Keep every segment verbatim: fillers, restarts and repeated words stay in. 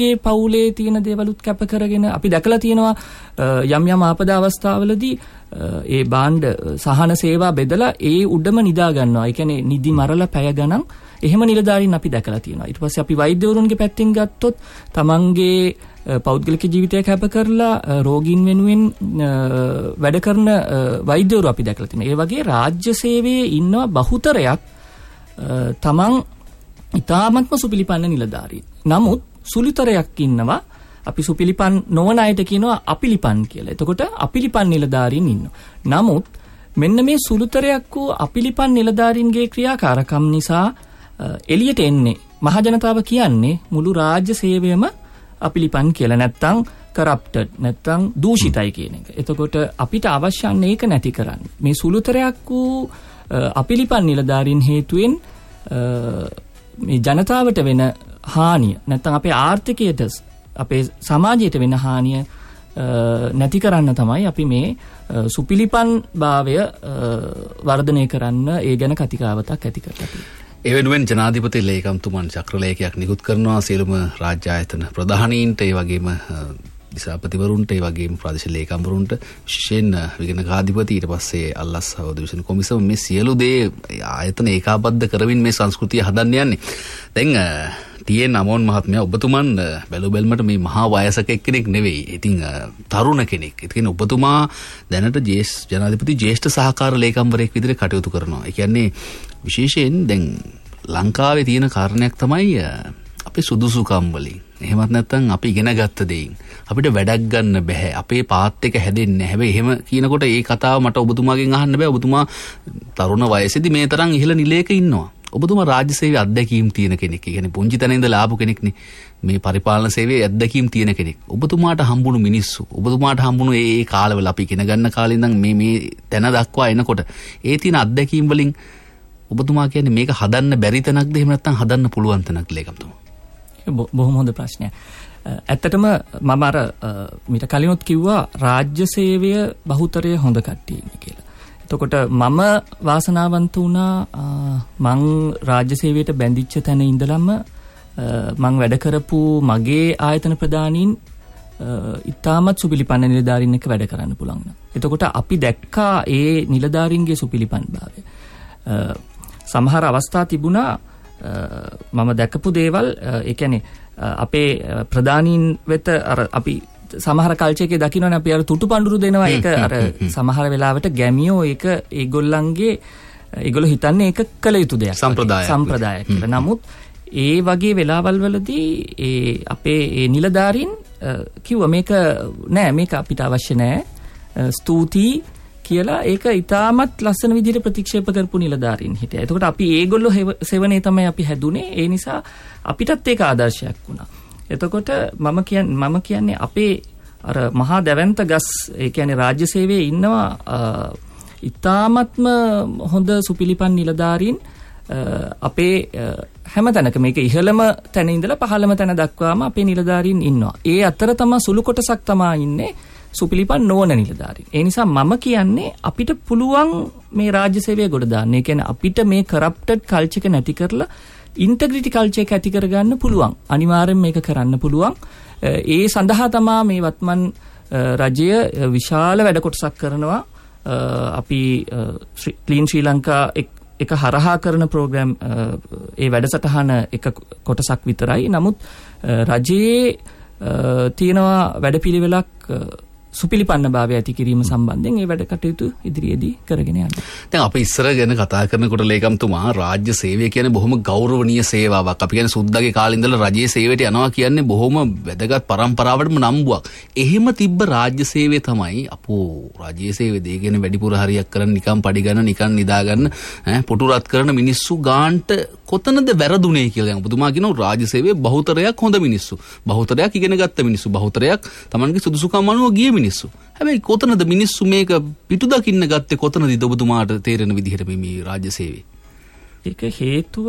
ඒ පවුලේ තියෙන දේවලුත් කැප කරගෙන අපි දැකලා තියෙනවා යම් යම් ආපදා අවස්ථාවලදී ඒ බාණ්ඩ සහන සේවා බෙදලා ඒ උඩම නිදා ගන්නවා. ඒ කියන්නේ නිදි මරලා පැය ගණන් එහෙම නිලධාරීන් අපි දැකලා තියෙනවා. ඊට පස්සේ අපි වෛද්‍යවරුන්ගේ පැත්තෙන් ගත්තොත් තමන්ගේ පෞද්ගලික ජීවිතය කැප කරලා රෝගීන් වෙනුවෙන් වැඩ කරන වෛද්‍යවරු අපි දැකලා තියෙනවා. ඒ වගේ රාජ්‍ය සේවයේ ඉන්න බහුතරයක් තමන් ඉතාමත්ම සුපිලිපන්න නිලධාරීන්. නමුත් සුළුතරයක් ඉන්නවා අපි සුපිලිපන් නොවන අයට කියනවා අපිලිපන් කියලා. එතකොට අපිලිපන් නිලධාරීන් ඉන්නවා. නමුත් මෙන්න මේ සුළුතරයක් වූ අපිලිපන් නිලධාරීන්ගේ ක්‍රියාකාරකම් නිසා එළියට එන්නේ මහ ජනතාව කියන්නේ මුළු රාජ්‍ය සේවයම අපිලිපන් කියලා නැත්තම් කරප්ටඩ් නැත්තම් දූෂිතයි කියන එක. එතකොට අපිට අවශ්‍යන්නේ ඒක නැති කරන්න. මේ සුළුතරයක් වූ අපිලිපන් නිලධාරීන් හේතුවෙන් මේ ජනතාවට වෙන හානිය නැත්තම් අපේ ආර්ථිකයට අපේ සමාජයට වෙන හානිය නැති කරන්න තමයි අපි මේ සුපිලිපන් භාවය වර්ධනය කරන්න ඒ ගැන කතිකාවතක් ඇති කරලා තියෙන්නේ. ඒ වෙනුවෙන් ජනාධිපති ලේකම්තුමන් චක්‍රලේඛයක් නිකුත් කරනවා සියලුම රාජ්‍ය ආයතන ප්‍රධානීන්ට, ඒ වගේම දිසාපතිවරුන්ට, ඒ වගේම ප්‍රාදේශීය ලේකම්වරුන්ට, විශේෂයෙන් විගණකාධිපති, ඊට පස්සේ අල්ලස් අවදිවිෂන් කොමිසම මේ සියලු දේ ආයතන ඒකාබද්ධ කරමින් මේ සංස්කෘතිය හදන්න යන්නේ. දැන් ටී.එන්. අමෝන් මහත්මයා, ඔබතුමන් බැලු බැලමට මේ මහා වයසක එක්කෙනෙක් නෙවෙයි. ඉතින් තරුණ කෙනෙක්. ඒ කියන්නේ ඔබතුමා දැනට ජේෂ්ඨ ජනාධිපති ජේෂ්ඨ සහකාර ලේකම්වරයෙක් විදිහට කටයුතු කරනවා. ඒ කියන්නේ විශේෂයෙන් දැන් ලංකාවේ තියෙන කාරණයක් තමයි අපේ සුදුසුකම් වලින්, එහෙමත් නැත්නම් අපි ඉගෙන ගත්ත දෙයින් අපිට වැඩක් ගන්න බෑ. අපේ පාත් එක හැදෙන්නේ නැහැ. හැබැයි එහෙම කියනකොට ඒ කතාව මට ඔබතුමාගෙන් අහන්න බෑ. ඔබතුමා තරුණ වයසේදී මේ තරම් ඉහළ නිලයක ඉන්නවා. ඔබතුමා රාජ්‍ය සේවයේ අත්දැකීම් තියෙන කෙනෙක්. ඒ කියන්නේ පුංචි තැන ඉඳලා ආපු කෙනෙක්නේ. මේ පරිපාලන සේවයේ අත්දැකීම් තියෙන කෙනෙක්. ඔබතුමාට හම්බුණු මිනිස්සු, ඔබතුමාට හම්බුණු ඒ ඒ කාලවල අපි ඉගෙන ගන්න කාලේ ඉඳන් මේ මේ තැන දක්වා එනකොට ඒ තියෙන අත්දැකීම් වලින් ඔබතුමා කියන්නේ මේක හදන්න බැරි තැනක්ද, එහෙම නැත්නම් හදන්න පුළුවන් තැනක්ද ලේකම්තුමා? බොහොම හොඳ ප්‍රශ්නයක්. ඇත්තටම මම අර මීට කලිනුත් කිව්වා රාජ්‍ය සේවය බහුතරය හොඳ කට්ටිය ඉන්නේ කියලා. එතකොට මම වාසනාවන්ත වුණා මං රාජ්‍ය සේවයට බැඳිච්ච තැන ඉඳලම මං වැඩ කරපු මගේ ආයතන ප්‍රධානීන් ඉතාමත් සුපිලිපන්න නිලධාරීන් එක්ක වැඩ කරන්න පුළුවන්. එතකොට අපි දැක්කා ඒ නිලධාරීන්ගේ සුපිලිපන් භාවය. සමහර අවස්ථා තිබුණා මම දැකපු දේවල්, ඒ කියන්නේ අපේ ප්‍රධානීන් වෙත අර අපි සමහර කල්චර් එකේ දකින්නනේ අපි අර තුටු පඳුරු දෙනවා. ඒක අර සමහර වෙලාවට ගැමියෝ ඒක ඒගොල්ලන්ගේ ඒගොල්ලෝ හිතන්නේ ඒක කළ යුතු දෙයක්, සම්ප්‍රදායක් සම්ප්‍රදායක් කියලා. නමුත් ඒ වගේ වෙලාවල් වලදී ඒ අපේ ඒ නිලධාරීන් කිව්වා මේක නෑ, මේක අපිට අවශ්‍ය නෑ, ස්තුතියි කියලා ඒක ඉතාමත් ලස්සන විදිහට ප්‍රතික්ෂේප කරපු නිලධාරීන් හිටියා. එතකොට අපි ඒගොල්ලෝ සෙවණේ තමයි අපි හැදුනේ. ඒ නිසා අපිටත් ඒක ආදර්ශයක් වුණා. එතකොට මම කියන්නේ මම කියන්නේ අපේ අර මහා දැවැන්ත ගස්, ඒ කියන්නේ රාජ්‍ය සේවයේ ඉන්නවා ඉතාමත්ම හොඳ සුපිලිපන් නිලධාරීන් අපේ හැම තැනක, මේක ඉහළම තැන ඉඳලා පහළම තැන දක්වාම අපේ නිලධාරීන් ඉන්නවා. ඒ අතර තමයි සුළු කොටසක් තමයි ඉන්නේ සුපිලිපන් නොවන නිලධාරීන්. ඒ නිසා මම කියන්නේ අපිට පුළුවන් මේ රාජ්‍ය සේවය ගොඩ දාන්න. ඒ කියන්නේ අපිට මේ කරප්ටඩ් කල්චර් එක නැති කරලා ඉන්ටෙග්‍රිටි කල්චර් එක ඇති කරගන්න පුළුවන්. අනිවාර්යෙන් මේක කරන්න පුළුවන්. ඒ සඳහා තමයි මේ වත්මන් රජය විශාල වැඩ කොටසක් කරනවා. අපි ක්ලීන් ශ්‍රී ලංකා එක හරහා කරන ප්‍රෝග්‍රෑම් ඒ වැඩසටහන එක කොටසක් විතරයි. නමුත් රජයේ තියෙනවා වැඩපිළිවෙලක් සුපිලිපන්න භාවය ඇති කිරීම සම්බන්ධයෙන් ඒ වැඩ කටයුතු ඉදිරියේදී කරගෙන යනවා. දැන් අපි ඉස්සර ගැන කතා කරනකොට ලේකම්තුමා රාජ්‍ය සේවය කියන්නේ බොහොම ගෞරවනීය සේවාවක්. අපි කියන්නේ සුද්දාගේ කාලේ ඉඳලා රජයේ සේවයට යනවා කියන්නේ බොහොම වැදගත් පරම්පරාවකටම නම්බුවක්. එහෙම තිබ්බ රාජ්‍ය සේවය තමයි අපෝ රාජ්‍ය සේවය දෙය ගැන වැඩිපුර හරියක් කරන්න, නිකන් පඩි ගන්න, නිකන් නිදා ගන්න, ඈ පොටු රත් කරන මිනිස්සු ගාන්ට කොතනද වැරදුනේ කියලා. දැන් ඔබතුමා කියනවා රාජ්‍ය සේවයේ බහුතරයක් හොඳ මිනිස්සු, බහුතරයක් ඉගෙන ගත්ත මිනිස්සු, බහුතරයක් තමන්ගේ සුදුසුකම් අනුව ගිය මිනිස්සු. හැබැයි කොතනද මිනිස්සු මේක පිටු දකින්න ගත්තේ, කොතනද ඔබතුමාට තේරෙන විදිහට මේ රාජ්‍ය සේවය? ඒක හේතුව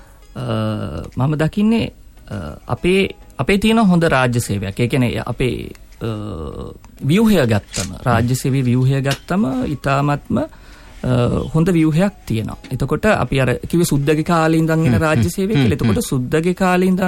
මම දකින්නේ අපේ අපේ තියෙන හොඳ රාජ්‍ය සේවයක්. ඒ කියන්නේ අපේ ව්‍යුහය ගත්තම, රාජ්‍ය සේවයේ ව්‍යුහය ගත්තම ඉතාමත්ම හොඳ ව්‍යුහයක් තියෙනවා. එතකොට අපි අර කිව්වේ සුද්දගේ කාලේ ඉඳන් එන රාජ්‍ය සේවය කියලා. එතකොට සුද්දගේ කාලේ ඉඳන්